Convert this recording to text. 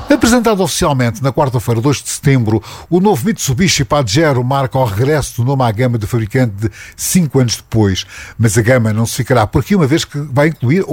Apresentado oficialmente na quarta-feira, 2 de setembro, o novo Mitsubishi Pajero marca o regresso do nome à gama do fabricante de 5 anos depois. Mas a gama não se ficará por aqui, uma vez que vai incluir